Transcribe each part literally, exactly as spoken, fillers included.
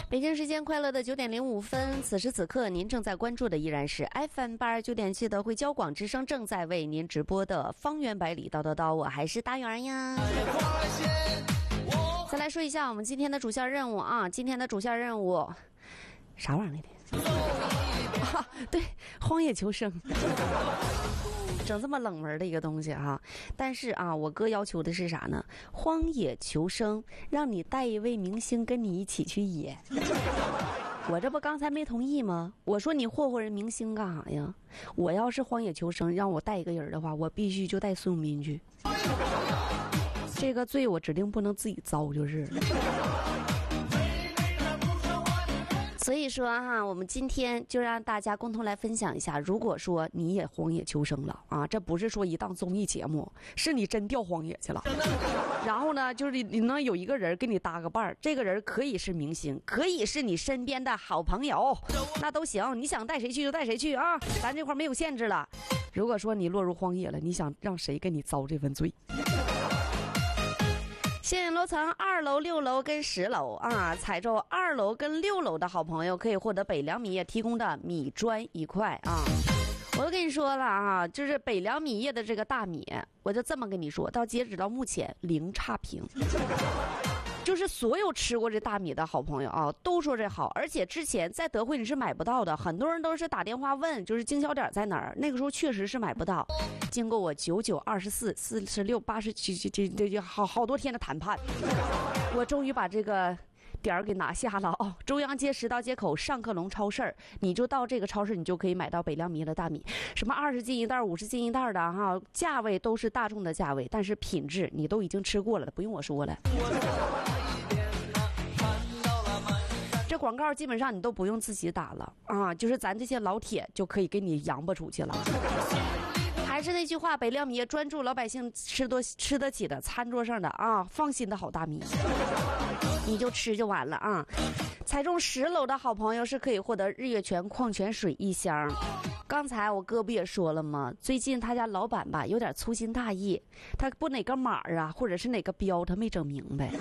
北京时间快乐的九点零五分，此时此刻您正在关注的依然是 F M 八二九点七的汇交广之声正在为您直播的方圆百里叨叨叨，我还是大圆呀。再来说一下我们今天的主线任务啊，今天的主线任务啥玩意儿来的？啊，对，荒野求生。整这么冷门的一个东西哈、啊，但是啊，我哥要求的是啥呢？荒野求生，让你带一位明星跟你一起去野。我这不刚才没同意吗？我说你霍霍人明星干啥呀？我要是荒野求生，让我带一个人的话，我必须就带孙永斌去。这个罪我指定不能自己遭就是了。所以说哈，我们今天就让大家共同来分享一下，如果说你也荒野求生了啊，这不是说一档综艺节目，是你真掉荒野去了。然后呢，就是你能有一个人给你搭个伴儿，这个人可以是明星，可以是你身边的好朋友，那都行，你想带谁去就带谁去啊，咱这块没有限制了。如果说你落入荒野了，你想让谁跟你遭这份罪？吸引楼层二楼、六楼跟十楼啊，踩中二楼跟六楼的好朋友可以获得北凉米业提供的米砖一块啊。我都跟你说了啊，就是北凉米业的这个大米，我就这么跟你说，到截止到目前零差评。就是所有吃过这大米的好朋友啊，都说这好，而且之前在德惠你是买不到的，很多人都是打电话问，就是经销点在哪儿，那个时候确实是买不到。经过我九九二十四四十六八十七这这这好好多天的谈判，我终于把这个点儿给拿下了哦。中央街十道街口上客隆超市，你就到这个超市，你就可以买到北凉米的大米，什么二十斤一袋、五十斤一袋的哈，价位都是大众的价位，但是品质你都已经吃过了，不用我说了。这广告基本上你都不用自己打了啊，就是咱这些老铁就可以给你扬拔出去了。还是那句话，北凉米专注老百姓吃多吃得起的餐桌上的啊，放心的好大米，你就吃就完了啊。踩中十楼的好朋友是可以获得日月泉矿泉水一箱。刚才我哥不也说了吗？最近他家老板吧有点粗心大意，他不哪个码啊，或者是哪个标他没整明白。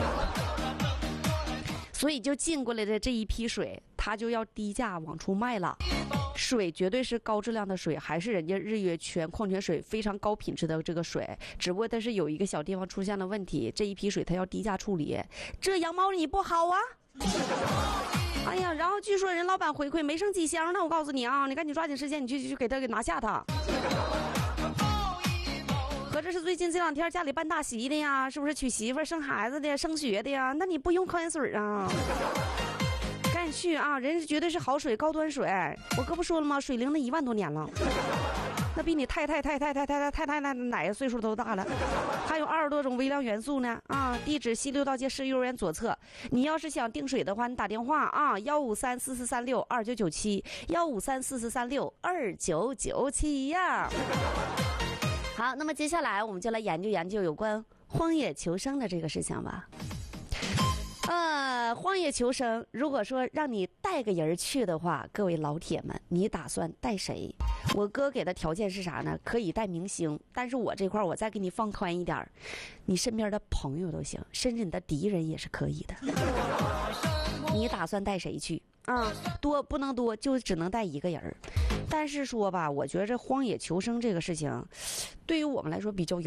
所以就进过来的这一批水，他就要低价往出卖了。水绝对是高质量的水，还是人家日月泉矿泉水非常高品质的这个水，只不过它是有一个小地方出现了问题，这一批水它要低价处理，这羊毛你不好啊。哎呀，然后据说人老板回馈没剩几箱呢，我告诉你啊，你赶紧抓紧时间，你去去给他给拿下他。合着是最近这两天家里办大喜的呀，是不是娶媳妇生孩子的升学的呀？那你不用矿泉水啊，赶紧去啊，人家绝对是好水高端水，我哥不说了吗？水灵了一万多年了，那比你太太太太太太太太太太奶岁数都大了，还有二十多种微量元素呢啊！地址西六道街市幼儿园左侧，你要是想订水的话，你打电话啊，幺五三四四三六二九九七，幺五三四四三六二九九七呀。好，那么接下来我们就来研究研究有关荒野求生的这个事情吧。呃，荒野求生，如果说让你带个人去的话，各位老铁们，你打算带谁？我哥给的条件是啥呢？可以带明星，但是我这块我再给你放宽一点，你身边的朋友都行，甚至你的敌人也是可以的。你打算带谁去啊？多不能多，就只能带一个人。但是说吧，我觉得这荒野求生这个事情，对于我们来说比较